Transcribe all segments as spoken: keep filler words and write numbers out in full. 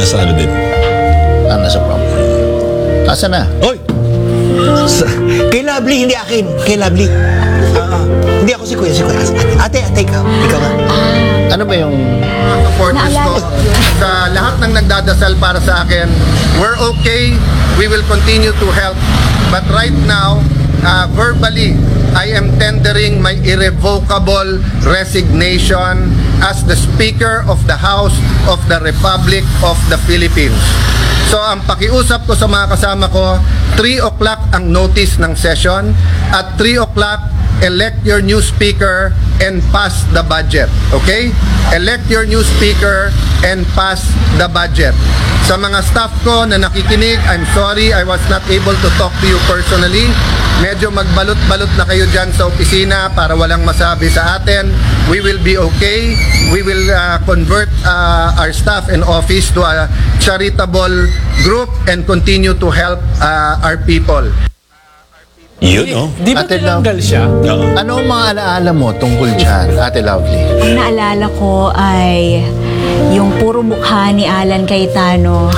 nasa ano din. Ah, nasa prom. Asa na? Oy! Sa, kay Lovely, hindi akin. Kay Lovely. Ah, hindi ako si Kuya, si Kuya. Ate, ate, ikaw. Ikaw nga. Ano ba yung... Mga supporters ko, sa lahat ng nagdadasal para sa akin, we're okay, we will continue to help. But right now, uh, verbally, I am tendering my irrevocable resignation as the Speaker of the House of the Republic of the Philippines. So ang pakiusap ko sa mga kasama ko, three o'clock ang notice ng session. At three o'clock, elect your new speaker and pass the budget. Okay? Elect your new speaker and pass the budget. Sa mga staff ko na nakikinig, I'm sorry I was not able to talk to you personally. Medyo magbalot-balot na kayo dyan sa opisina para walang masabi sa atin. We will be okay. We will uh, convert uh, our staff and office to a charitable group and continue to help uh, our people. Yun, no? Di ba Ate tinanggal Love. siya? Oo. Ano ang mga alaala mo tungkol dyan, Ate Lovely? Ang naalala ko ay yung puro mukha ni Alan Cayetano.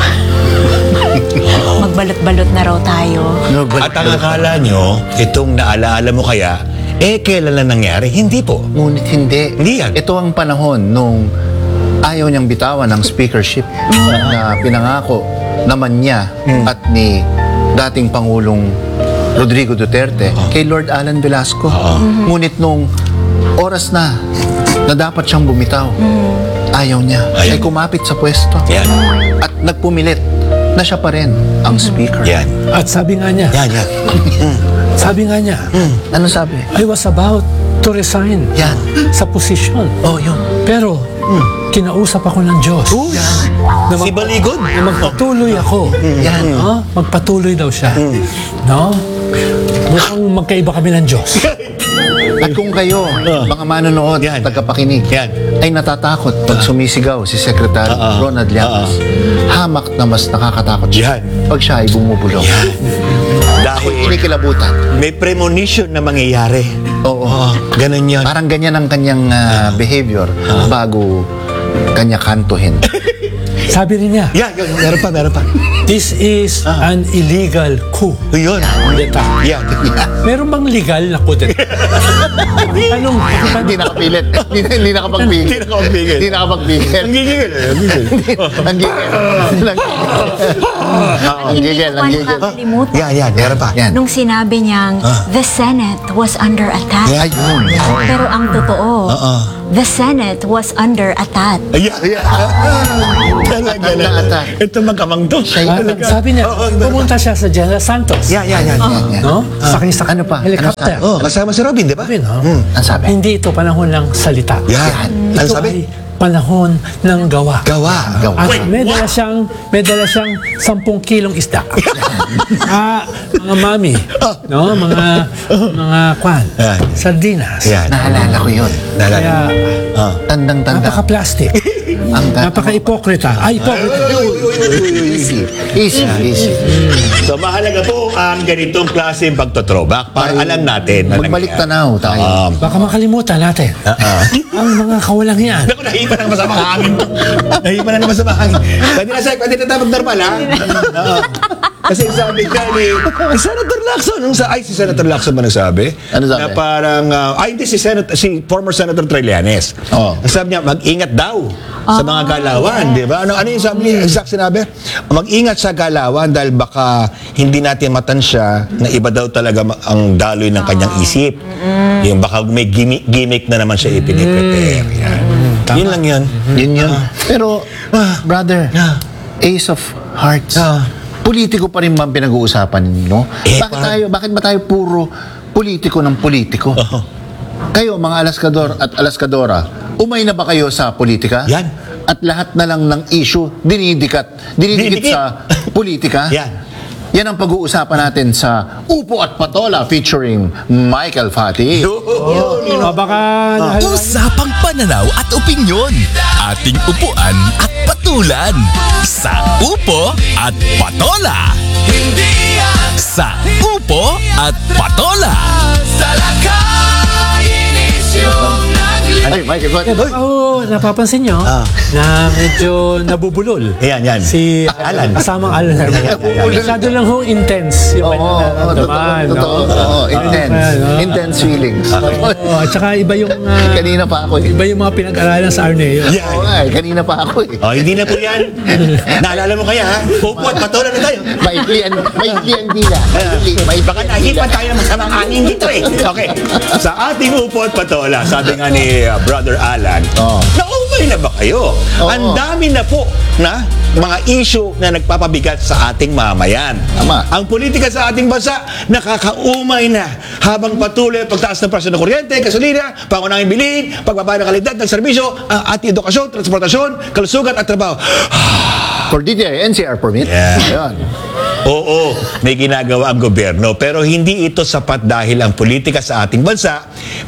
Magbalot-balot na raw tayo. No, but, At ang akala nyo, itong naalaala mo kaya, eh, kailan lang nangyari? Hindi po. Ngunit hindi. Hindi yan. Ito ang panahon nung ayaw niyang bitawan ng speakership na pinangako naman niya at ni dating Pangulong Rodrigo Duterte kay Lord Alan Velasco. Ngunit nung oras na na dapat siyang bumitaw, ayaw niya. Ayaw. Ay kumapit sa pwesto. Yan. At nagpumilit na siya pa rin ang speaker. Yan. At sabi nga niya, Yan, yan. sabi nga niya, Ano sabi? I was about to resign Yan. sa posisyon. Oh, yun. Pero, kinausap ako ng Diyos. Na Si mag- Baligod. na magpatuloy ako. Yan. No? Magpatuloy daw siya. No? Mukhang magkaiba kami ng Diyos. At kung kayo, mga manonood, Yan. tagapakinig, Yan. ay natatakot pag sumisigaw si Secretary Ah, ah. Ronald Llamas, hamak na mas nakakatakot siya Yan. pag siya ay bumubulong. Ako'y Dahil kinikilabutan. may premonition na mangyayari. Oo. Ganun yan. Parang ganyan ang kanyang ah, behavior bago kanya kantuhin. Sabi rin niya, Yan, yan. Meron pa, meron pa. this is an illegal coup. Yun. Kudeta. Yan. Meron bang legal na kudeta? Anong, Hindi nakapilit. Hindi, hindi nakapagpigil. Hindi nakapagpigil. Hindi nakapagpigil. Ang gigil. Ang gigil. Ang gigil. Ang Hindi gigil. ko Ang pa gigil. nakakalimutan. Yan, yan. Meron pa. Yan. Nung sinabi niyang, the Senate was under attack. Ayun. Pero ang totoo, the Senate was under attack. Ayan. Talaga Attack na na. attack. Ito magkamang to. Ah, sabi niya, pumunta siya sa General Santos. Yan, yan, yan. Yan. No? Sakay sa Ano pa? Ano helicopter. sabi? Oh, kasama si Robin, di ba? Sabi, no? Ang sabi? Hindi ito panahon ng salita. Yan. Ano Ito sabi? ay panahon ng gawa. Gawa. Gawa. At may dala siyang, may dala siyang sampung kilong isda. ah, mga mami, no? Mga, mga kwan, Yan. sardinas. Yan. Naalala ko yun. Nalala. Kaya, Ah. Tandang-tanda. napaka-plastic. Ang ta- Napaka-ipokrita. Ay, ipokrita. Easy. Easy. Easy. So mahalaga po ang ganitong klaseng pagtotrobak para alam natin na Magbalik nangyayari. tanaw tayo. Um, Baka makalimutan natin. Ang mga kawalang yan. Naku, nahipa na naman sa mga hangin to. Nahipa na naman sa mga hangin. Pwede na, Sek, pwede na tayo mag-normal, ha? Oo. Kasi sabi ka ni Senator Lacson, nung sa, ay, si Senator Lacson ba nagsabi? Ano sabi? Na parang, uh, ay, hindi, si, Senator, si former Senator Trillanes. Oo. Ang sabi niya, mag-ingat daw sa mga galawan, di ba? Ano, ano yung sabi niya? Exact sinabi? Mag-ingat sa galawan dahil baka hindi natin matansya na iba daw talaga ma- ang daloy ng kanyang isip. Yung baka may gimmick, gimmick na naman siya ipiniprepare. Yan. Yun lang yan. Yun yun. Pero, brother, Ah. Ace of Hearts, Ah. politiko pa rin ba ang pinag-uusapan ninyo? Eh, bakit parang- tayo, bakit ba tayo puro politiko ng politiko? Kayo, mga Alaskador at Alaskadora, umay na ba kayo sa politika? Yan. At lahat na lang ng issue, dinidikat, dinidikit Dinidikit. sa politika? Yan. Yan ang pag-uusapan natin sa Upo at Patola featuring Michael Fati. O baka... Usapang pananaw at opinyon. Ating upuan at patulan. Sa Upo at Patola. Sa Upo at Patola. Sa lakay, inisyong nagli Ay, Michael, what? Oo, napapansin nyo Ah. na medyo nabubulol. Yan, yan. Si Alan. Kasamang Alan. Masyado lang ho intense yung Oo, kanyang oo, nararamdaman, totoo, totoo. no? Oo, intense. Ah, no? Intense feelings. Oo, at saka iba yung ah, Kanina pa ako eh. iba yung mga pinag-aralan sa Arneo. Yan. Oo nga eh, kanina pa ako eh. Oh, hindi na po yan. Naalala mo kaya, ha? Upo at patulan na tayo. Maiklian, maiklian dila. Maikli, maikli. Baka nahipan tayo ng masamang angin dito eh. Okay. Sa ating upo at patola, sabi nga ni uh, Brother Alan, Oo. naumay na ba kayo? Oo. Ang dami na po na mga issue na nagpapabigat sa ating mamayan. Tama. Ang politika sa ating bansa, nakakaumay na habang patuloy ang pagtaas ng presyo ng kuryente, gasolina, pangunahing bilhin, pagbaba ng kalidad ng serbisyo, ang ating edukasyon, transportasyon, kalusugan at trabaho. For D T I, N C R permit. Yeah. Ayan. Oo, may ginagawa ang gobyerno pero hindi ito sapat dahil ang politika sa ating bansa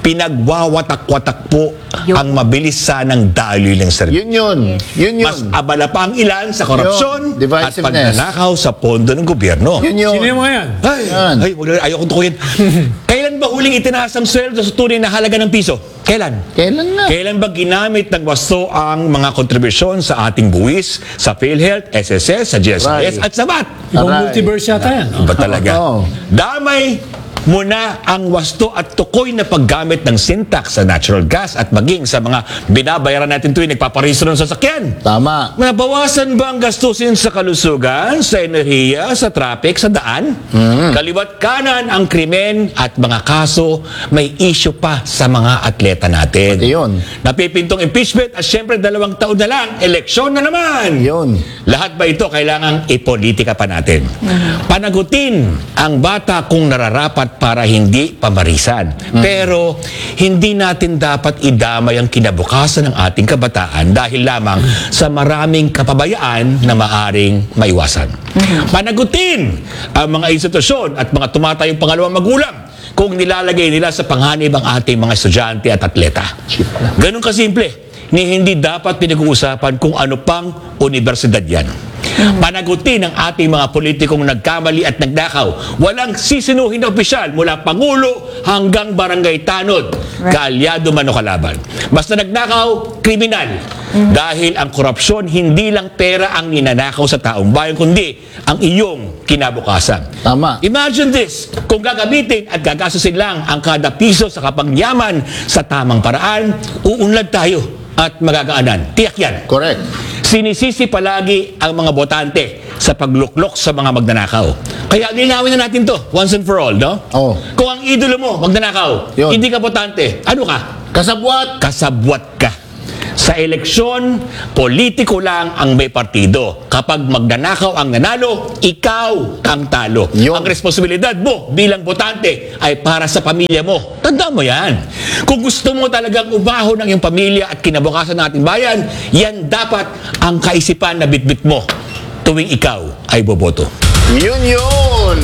pinagwawatak-watak po Yun. ang mabilis sanang daloy ng serbisyo. Yun yun. Yun yun. Mas abala pa ang ilan sa korupsyon Yun, at divisiveness. pagnanakaw sa pondo ng gobyerno. Yun yun. Sino yung mga yan? Ay, Yan. ay, wala, ayokong tukuyin. Kailan ba huling itinaas ang sweldo sa tunay na halaga ng piso? Kailan? Kailan nga? Kailan ba ginamit ng wasto ang mga kontribusyon sa ating buwis, sa PhilHealth, S S S, sa G S S Right. at sa B A T? Ibang Aray. multiverse yata yan. Iba talaga. Oo. Damay mo na ang wasto at tukoy na paggamit ng syntax sa natural gas at maging sa mga binabayaran natin tuwing nagpaparegister ng sasakyan. Tama. Nabawasan ba ang gastusin sa kalusugan, sa enerhiya, sa traffic, sa daan? Kaliwat kanan ang krimen at mga kaso, may issue pa sa mga atleta natin. Pati yun. Napipintong impeachment at syempre dalawang taon na lang, eleksyon na naman. Yun. Lahat ba ito kailangang ipolitika pa natin? Panagutin ang bata kung nararapat para hindi pamarisan. Pero hindi natin dapat idamay ang kinabukasan ng ating kabataan dahil lamang sa maraming kapabayaan na maaring maiwasan. Panagutin ang mga institusyon at mga tumatayong pangalawang magulang kung nilalagay nila sa panganib ang ating mga estudyante at atleta. Ganun kasimple ni hindi dapat pinag-uusapan kung ano pang universidad yan. Panagutin ang ating mga politikong nagkamali at nagnakaw. Walang sisinuhin na opisyal mula Pangulo hanggang Barangay Tanod, kaalyado man o kalaban. Basta nagnakaw, kriminal. Dahil ang korupsyon, hindi lang pera ang ninanakaw sa taong bayan, kundi ang iyong kinabukasan. Tama. Imagine this, kung gagamitin at gagastusin lang ang kada piso sa kapangyaman sa tamang paraan, uunlad tayo at magagaanan. Tiyak yan. Correct. Sinisisi palagi ang mga botante sa pagluklok sa mga magnanakaw. Kaya linawin na natin to, once and for all, no? Oo. Kung ang idolo mo, magnanakaw, Yun. hindi ka botante, ano ka? Kasabwat. Kasabwat ka. Sa eleksyon, politiko lang ang may partido. Kapag magnanakaw ang nanalo, ikaw ang talo. Yun. Ang responsibilidad mo bilang botante ay para sa pamilya mo. Tandaan mo yan. Kung gusto mo talagang ubaho ng iyong pamilya at kinabukasan ng ating bayan, yan dapat ang kaisipan na bitbit mo tuwing ikaw ay boboto. Yun yun.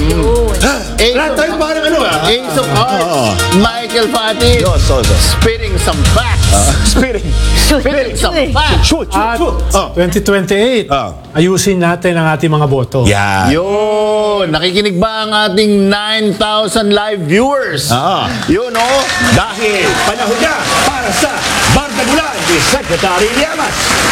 Ace Lahat of, tayo parang ano ah. Ace of Hearts. Oo. Michael Fatih. Yo, so, so. Spitting some facts. Spirit. Spitting some facts. Shoot, shoot, At shoot. Oh. twenty twenty-eight, Ah. ayusin natin ang ating mga boto. Yan. Yun. Nakikinig ba ang ating nine thousand live viewers? Ah. Yun, oh. Dahil panahon na para sa Bardagulan ni Secretary Llamas.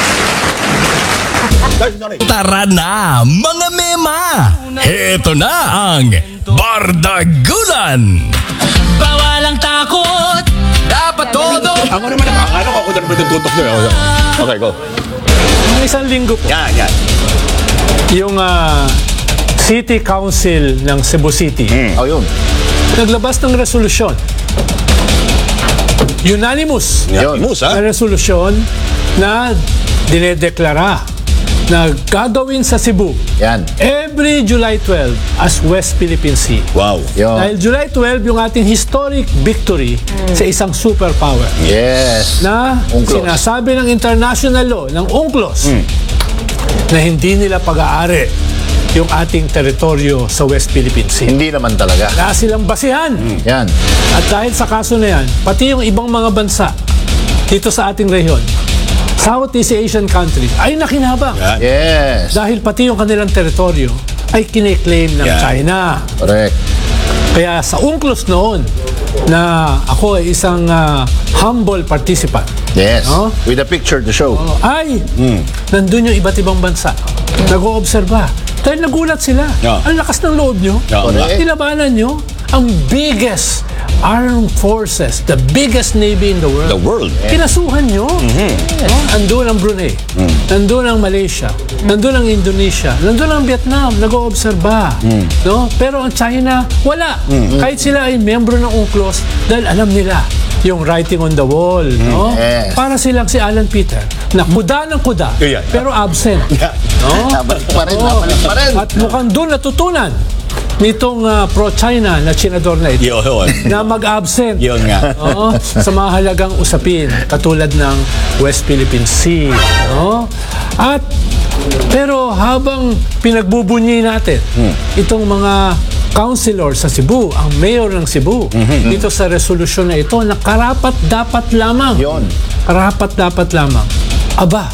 Tara na, mga mema! Heto na ang Bardagulan! Bawal ang takot, dapat todo. Ako naman ang ano ko, ako na naman tutok nyo. Okay, go. Noong isang linggo po, Yan, yan. yung ah, City Council ng Cebu City, Oh, yun. naglabas ng resolusyon. Unanimous Yan. Mus, ha? na resolusyon na dinedeklara na gagawin sa Cebu Yan. every July twelfth as West Philippine Sea. Wow. Yun. Dahil July twelfth yung ating historic victory sa isang superpower Yes. na UNCLOS. sinasabi ng international law, ng UNCLOS, na hindi nila pag-aari yung ating teritoryo sa West Philippine Sea. Hindi naman talaga. Wala silang basihan. Yan. At dahil sa kaso na yan, pati yung ibang mga bansa dito sa ating rehiyon, Southeast Asian countries, ay nakinabang. Yan. Yes. Dahil pati yung kanilang teritoryo ay kine-claim ng Yeah. China. Correct. Kaya sa UNCLOS noon, na ako ay isang ah, humble participant. Yes. No? With a picture to show. Ay, nandun yung iba't ibang bansa. Nag-oobserba. Dahil nagulat sila. Yeah. Ang lakas ng loob nyo. Yeah, Correct. Nilabanan nyo ang biggest armed forces, the biggest navy in the world. The world. Kinasuhan nyo. No? Andun ang Brunei. Nandun ang Malaysia. Nandun ang Indonesia. Nandun ang Vietnam. Nag-oobserba. No? Pero ang China, wala. Kahit sila ay membro ng UNCLOS dahil alam nila yung writing on the wall. No? Yes. Para silang si Alan Peter na kuda ng kuda Yeah. pero absent. No? Nabalik pa rin, Oo. nabalik pa rin. At mukhang doon natutunan nitong ah, pro-China na senador na ito Yun. na mag-absent. Yun nga. Oo, sa mga halagang usapin katulad ng West Philippine Sea. No? At pero habang pinagbubunyi natin itong mga councilor sa Cebu, ang mayor ng Cebu, dito sa resolusyon na ito na karapat dapat lamang. Yun. Karapat dapat lamang. Aba,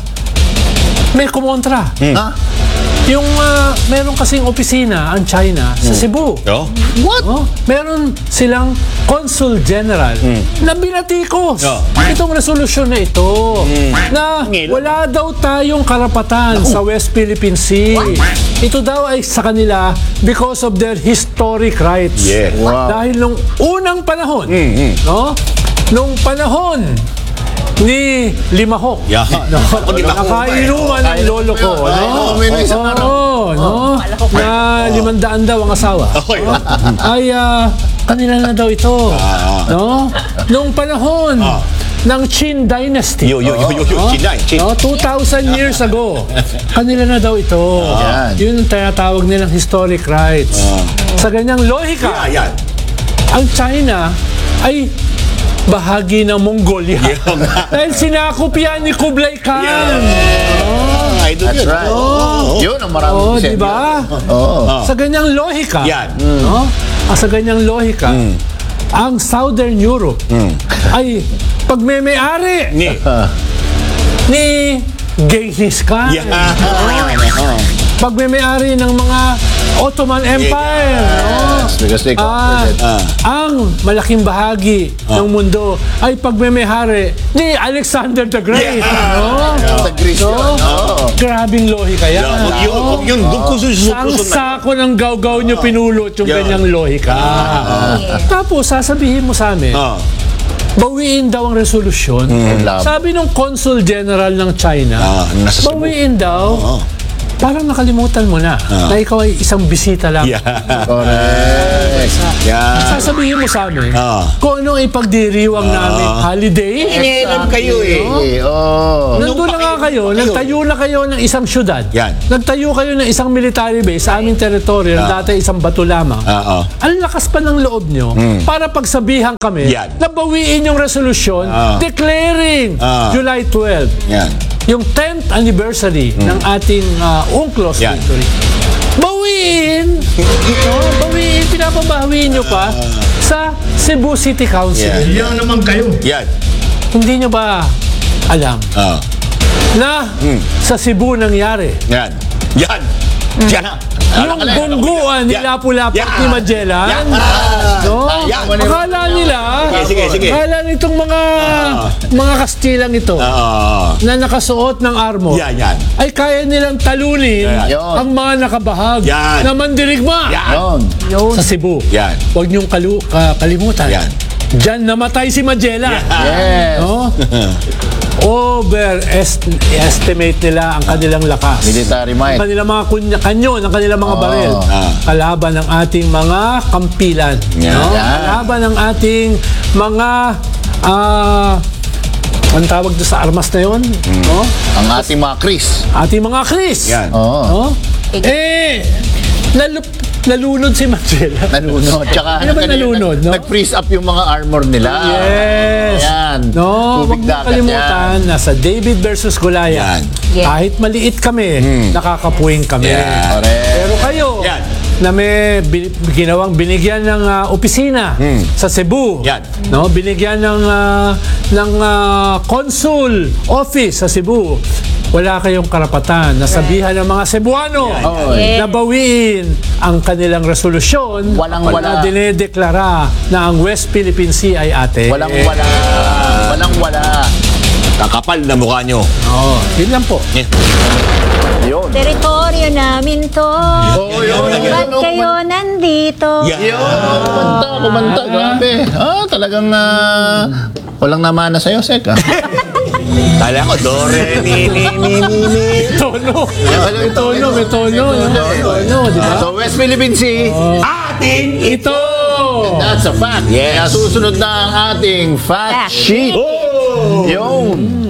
may kumontra. Ha? Yung ah, meron kasing opisina ang China sa Cebu. Oh? What? Oh, meron silang consul general na binatikos Oh. itong resolusyon na ito na wala daw tayong karapatan sa West Philippine Sea. Ito daw ay sa kanila because of their historic rights. Yes. Wow. Dahil nung unang panahon, no? Nung panahon ni Limahok. Yeah. No? Limahok. Nakainuman ng lolo ko. No? Ay, may isang araw. Oo, no? Na limandaan daw ang asawa. Okay. Ay, ah, kanila na daw ito. Ah. No? Nung panahon Ah. ng Qin Dynasty. Yo, yo, yo, yo, yo. No? Chinay, chin. No? two thousand years ago. Kanila na daw ito. Yan. Yun ang tinatawag nilang historic rights. Sa ganyang lohika, Yeah, yan. ang China ay bahagi ng Mongolia. Yeah. Dahil sinakop yan ni Kublai Khan. Ah, idol That's yun. right. Oo. Yun ang maraming Oh, disenyo. di ba? Oo. Sa ganyang lohika. Yan. No? Ah, sa ganyang lohika, ang Southern Europe ay pagmeme-ari Ni. ni Genghis Khan. Yeah. Pagmeme-ari ng mga Ottoman Empire. no? Yes, because they Ah, conquered it. ang malaking bahagi ng mundo ay pagmemehari ni Alexander the Great. No? Sa Greece No? yun. Oo. Grabing lohika yan. Yeah, Huwag yun, no? huwag yun. Doon ko Ang sususunod na. sako ng gawgaw nyo pinulot yung Yeah. ganyang lohika. Tapos sasabihin mo sa amin, Ah. bawiin daw ang resolusyon. lab. Sabi ng Consul General ng China, Ah, nasa Cebu. bawiin daw. Parang nakalimutan mo na na ikaw ay isang bisita lang. Yeah. Correct. Yeah. Sasabihin mo sa amin Ah. kung ano ang ipagdiriwang namin holiday. Iniinom kayo eh. Eh, oh. Nandun na nga kayo, nagtayo na kayo ng isang syudad. Yan. Nagtayo kayo ng isang military base sa aming teritoryo na dati isang bato lamang. Oo. Ang lakas pa ng loob nyo para pagsabihan kami Yan. na bawiin yung resolusyon Ah. declaring Ah. July twelfth Yan. yung tenth anniversary ng ating uh, UNCLOS Yan. victory. Bawiin! no? Bawiin, pinapabawiin nyo pa sa Cebu City Council. Yan. Yan. Hindi nyo ba alam Ah. na sa Cebu nangyari Yan. Yan. Yan. yung bungguan ni Yan. Lapu-Lapu Yan. ni Magellan? Yan. No? Yan. Akala nila, Sige, sige, sige. akala nitong mga mga Kastilang ito Ah. na nakasuot ng armor Yan, yan. ay kaya nilang talunin Yan. ang mga nakabahag Yan. na mandirigma Yan. Yun. sa Cebu. Yan. Huwag niyong kalu- ka- kalimutan. Yan. Diyan namatay si Magellan. Yes. No? Overestimate nila ang kanilang lakas. Military might. Ang kanilang mga kunya, kanyon, ang kanilang mga Oo. baril. Ah. Kalaban ng ating mga kampilan. Yan. No? Yan. Kalaban ng ating mga ah ang tawag doon sa armas na yun? No? Ang ating mga Chris. Ating mga Chris. Yan. Oo. No? Eh, nalup, nalunod si Magellan. Nalunod. Tsaka, Ano ba kanina nalunod, nag- no? Nag-freeze up yung mga armor nila. Yes. Yan. No, Tubig huwag mo dagat kalimutan na sa David versus Goliath. Yan. Yes. Kahit maliit kami, nakakapuwing kami. Yan. Correct. Pero kayo, Yan. na may bi- ginawang binigyan ng ah, opisina sa Cebu. Yan. No, binigyan ng ah, ng ah, consul office sa Cebu. wala kayong karapatan na sabihan ng mga Cebuano na bawiin ang kanilang resolusyon Walang-wala. na dinedeklara na ang West Philippine Sea ay ate. Walang wala. Walang wala. Kakapal na mukha nyo. Oo, yun lang po. Eh, Yun. Teritoryo namin to. Oo, yun. Ba't kayo nandito? Yeah. Kumanta, kumanta. Grabe. Ah, talagang ah, walang namana sa'yo, Sek. Ah. Kala ko, do, re, mi, mi, mi, mi, mi. Tono. May tono, may tono. May tono, di ba? So, West Philippine Sea, Ating Ito! that's a fact. Yes. Kaya susunod na ang ating fact Fact. sheet. Oh! Yun.